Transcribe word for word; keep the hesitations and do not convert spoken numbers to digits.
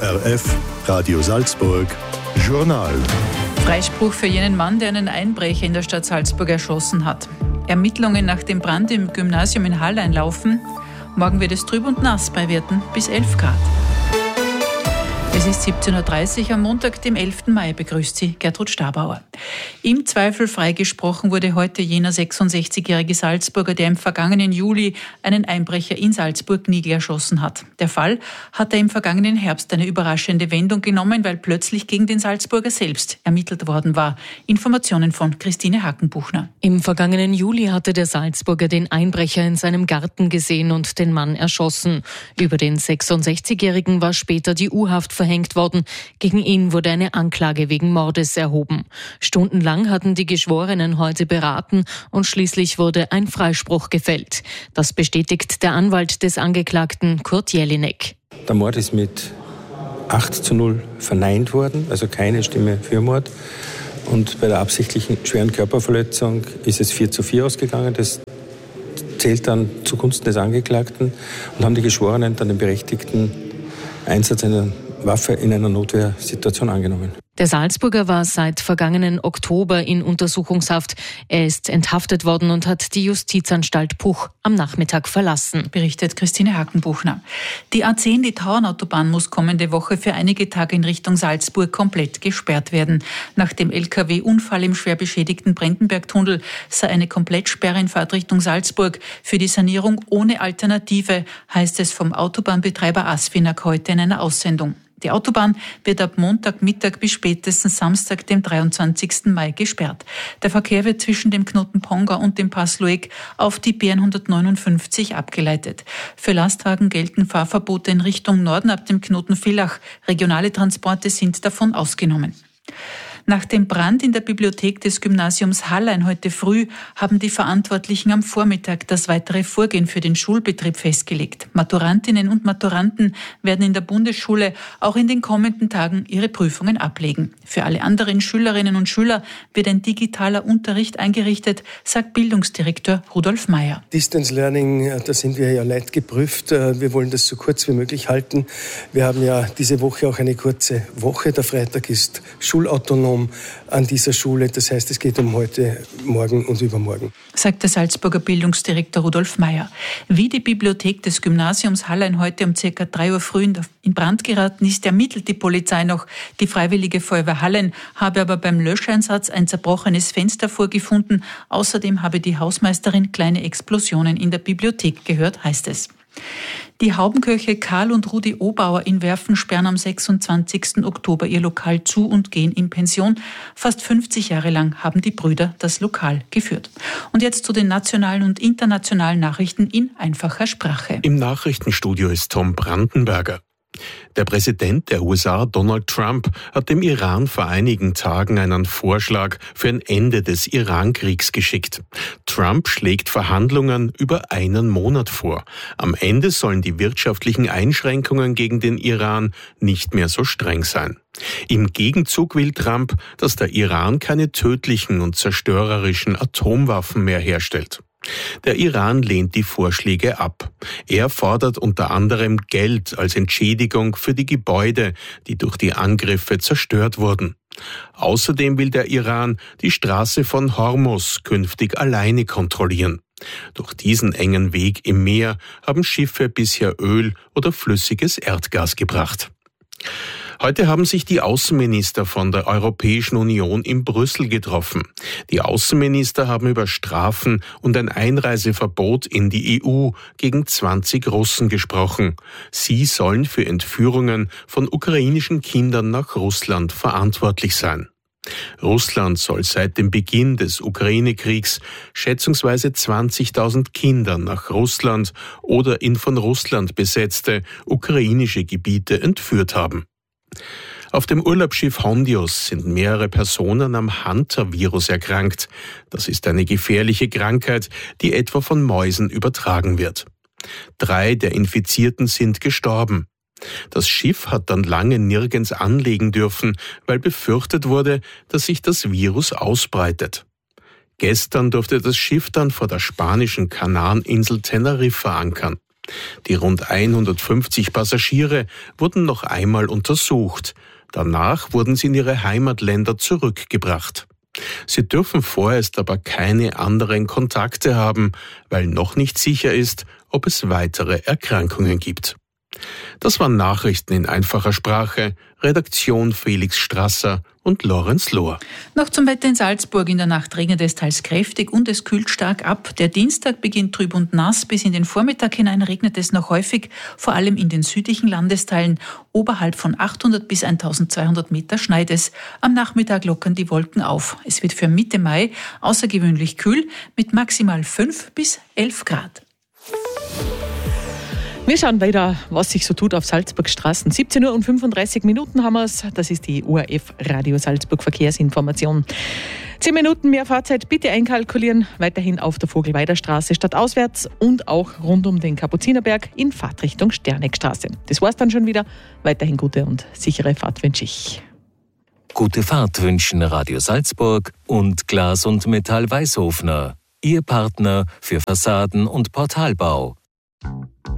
R F, Radio Salzburg, Journal. Freispruch für jenen Mann, der einen Einbrecher in der Stadt Salzburg erschossen hat. Ermittlungen nach dem Brand im Gymnasium in Hallein laufen. Morgen wird es trüb und nass bei Werten bis elf Grad. Es ist siebzehn Uhr dreißig am Montag, dem elften Mai, begrüßt Sie Gertrud Stabauer. Im Zweifel freigesprochen wurde heute jener sechsundsechzigjährige Salzburger, der im vergangenen Juli einen Einbrecher in Salzburg-Nigl erschossen hat. Der Fall hatte im vergangenen Herbst eine überraschende Wendung genommen, weil plötzlich gegen den Salzburger selbst ermittelt worden war. Informationen von Christine Hackenbuchner. Im vergangenen Juli hatte der Salzburger den Einbrecher in seinem Garten gesehen und den Mann erschossen. Über den sechsundsechzigjährigen war später die U-Haft verhängt worden. Gegen ihn wurde eine Anklage wegen Mordes erhoben. Stundenlang hatten die Geschworenen heute beraten und schließlich wurde ein Freispruch gefällt. Das bestätigt der Anwalt des Angeklagten, Kurt Jelinek. Der Mord ist mit acht zu null verneint worden, also keine Stimme für Mord. Und bei der absichtlichen schweren Körperverletzung ist es vier zu vier ausgegangen. Das zählt dann zugunsten des Angeklagten und haben die Geschworenen dann den berechtigten Einsatz einer Waffe in einer Notwehrsituation angenommen. Der Salzburger war seit vergangenen Oktober in Untersuchungshaft. Er ist enthaftet worden und hat die Justizanstalt Puch am Nachmittag verlassen, berichtet Christine Hackenbuchner. Die A zehn, die Tauernautobahn, muss kommende Woche für einige Tage in Richtung Salzburg komplett gesperrt werden. Nach dem L K W-Unfall im schwer beschädigten Brendenbergtunnel sei eine Komplettsperre in Fahrtrichtung Salzburg für die Sanierung ohne Alternative, heißt es vom Autobahnbetreiber Asfinag heute in einer Aussendung. Die Autobahn wird ab Montagmittag bis spätestens Samstag, dem dreiundzwanzigsten Mai, gesperrt. Der Verkehr wird zwischen dem Knoten Ponga und dem Pass Loeg auf die B hundertneunundfünfzig abgeleitet. Für Lastwagen gelten Fahrverbote in Richtung Norden ab dem Knoten Villach. Regionale Transporte sind davon ausgenommen. Nach dem Brand in der Bibliothek des Gymnasiums Hallein heute früh haben die Verantwortlichen am Vormittag das weitere Vorgehen für den Schulbetrieb festgelegt. Maturantinnen und Maturanten werden in der Bundesschule auch in den kommenden Tagen ihre Prüfungen ablegen. Für alle anderen Schülerinnen und Schüler wird ein digitaler Unterricht eingerichtet, sagt Bildungsdirektor Rudolf Meyer. Distance Learning, da sind wir ja leidgeprüft. Wir wollen das so kurz wie möglich halten. Wir haben ja diese Woche auch eine kurze Woche. Der Freitag ist schulautonom an dieser Schule. Das heißt, es geht um heute, morgen und übermorgen, sagt der Salzburger Bildungsdirektor Rudolf Meyer. Wie die Bibliothek des Gymnasiums Hallein heute um ca. drei Uhr früh in Brand geraten ist, ermittelt die Polizei noch. Die Freiwillige Feuerwehr Hallein habe aber beim Löscheinsatz ein zerbrochenes Fenster vorgefunden. Außerdem habe die Hausmeisterin kleine Explosionen in der Bibliothek gehört, heißt es. Die Haubenköche Karl und Rudi Obauer in Werfen sperren am sechsundzwanzigsten Oktober ihr Lokal zu und gehen in Pension. Fast fünfzig Jahre lang haben die Brüder das Lokal geführt. Und jetzt zu den nationalen und internationalen Nachrichten in einfacher Sprache. Im Nachrichtenstudio ist Tom Brandenberger. Der Präsident der U S A, Donald Trump, hat dem Iran vor einigen Tagen einen Vorschlag für ein Ende des Iran-Kriegs geschickt. Trump schlägt Verhandlungen über einen Monat vor. Am Ende sollen die wirtschaftlichen Einschränkungen gegen den Iran nicht mehr so streng sein. Im Gegenzug will Trump, dass der Iran keine tödlichen und zerstörerischen Atomwaffen mehr herstellt. Der Iran lehnt die Vorschläge ab. Er fordert unter anderem Geld als Entschädigung für die Gebäude, die durch die Angriffe zerstört wurden. Außerdem will der Iran die Straße von Hormuz künftig alleine kontrollieren. Durch diesen engen Weg im Meer haben Schiffe bisher Öl oder flüssiges Erdgas gebracht. Heute haben sich die Außenminister von der Europäischen Union in Brüssel getroffen. Die Außenminister haben über Strafen und ein Einreiseverbot in die E U gegen zwanzig Russen gesprochen. Sie sollen für Entführungen von ukrainischen Kindern nach Russland verantwortlich sein. Russland soll seit dem Beginn des Ukraine-Kriegs schätzungsweise zwanzigtausend Kinder nach Russland oder in von Russland besetzte ukrainische Gebiete entführt haben. Auf dem Urlaubsschiff Hondius sind mehrere Personen am Hunter-Virus erkrankt. Das ist eine gefährliche Krankheit, die etwa von Mäusen übertragen wird. Drei der Infizierten sind gestorben. Das Schiff hat dann lange nirgends anlegen dürfen, weil befürchtet wurde, dass sich das Virus ausbreitet. Gestern durfte das Schiff dann vor der spanischen Kanareninsel Teneriffa ankern. Die rund hundertfünfzig Passagiere wurden noch einmal untersucht. Danach wurden sie in ihre Heimatländer zurückgebracht. Sie dürfen vorerst aber keine anderen Kontakte haben, weil noch nicht sicher ist, ob es weitere Erkrankungen gibt. Das waren Nachrichten in einfacher Sprache. Redaktion Felix Strasser und Lorenz Lohr. Noch zum Wetter in Salzburg. In der Nacht regnet es teils kräftig und es kühlt stark ab. Der Dienstag beginnt trüb und nass. Bis in den Vormittag hinein regnet es noch häufig, vor allem in den südlichen Landesteilen. Oberhalb von achthundert bis eintausendzweihundert Meter schneit es. Am Nachmittag lockern die Wolken auf. Es wird für Mitte Mai außergewöhnlich kühl mit maximal fünf bis elf Grad. Wir schauen weiter, was sich so tut auf Salzburgs Straßen. siebzehn Uhr und fünfunddreißig Minuten haben wir es. Das ist die O R F Radio Salzburg Verkehrsinformation. Zehn Minuten mehr Fahrzeit bitte einkalkulieren. Weiterhin auf der Vogelweider-Straße stadtauswärts und auch rund um den Kapuzinerberg in Fahrtrichtung Sterneckstraße. Das war's dann schon wieder. Weiterhin gute und sichere Fahrt wünsche ich. Gute Fahrt wünschen Radio Salzburg und Glas und Metall Weißhofner. Ihr Partner für Fassaden und Portalbau.